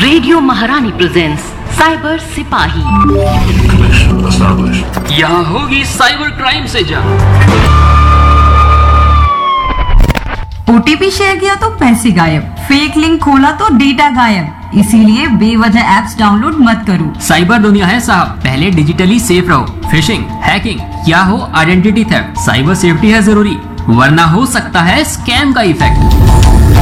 Radio महारानी presents cyber सिपाही। यहाँ होगी साइबर क्राइम से जंग। ओटीपी शेयर किया तो पैसे गायब, फेक लिंक खोला तो डेटा गायब। इसीलिए बेवजह ऐप्स डाउनलोड मत करो। साइबर दुनिया है साहब, पहले डिजिटली सेफ रहो। फिशिंग, हैकिंग या हो आइडेंटिटी थेफ्ट, साइबर सेफ्टी है जरूरी, वरना हो सकता है स्कैम का इफेक्ट।